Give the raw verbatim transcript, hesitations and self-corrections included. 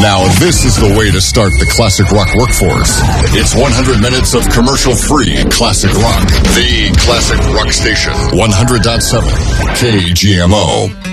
Now this is the way to start the classic rock workforce. It's one hundred minutes of commercial-free classic rock. The classic rock station, one hundred point seven K G M O.